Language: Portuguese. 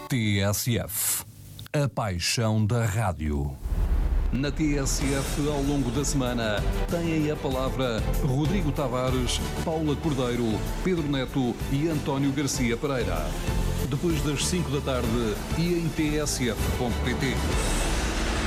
TSF, a paixão da rádio. Na TSF, ao longo da semana, têm a palavra Rodrigo Tavares, Paula Cordeiro, Pedro Neto e António Garcia Pereira. Depois das 5 da tarde e em tsf.pt.